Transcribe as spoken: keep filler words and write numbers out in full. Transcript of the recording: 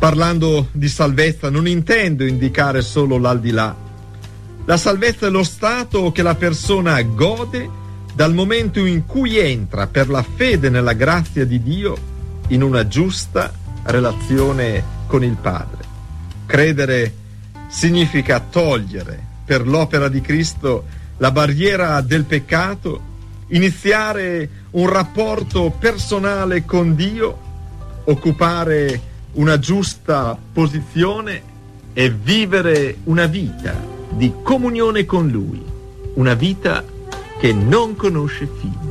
Parlando di salvezza non intendo indicare solo l'aldilà. La salvezza è lo stato che la persona gode dal momento in cui entra per la fede nella grazia di Dio in una giusta relazione con il Padre. Credere significa togliere per l'opera di Cristo la barriera del peccato, iniziare un rapporto personale con Dio, occupare una giusta posizione e vivere una vita di comunione con Lui, una vita che non conosce fine.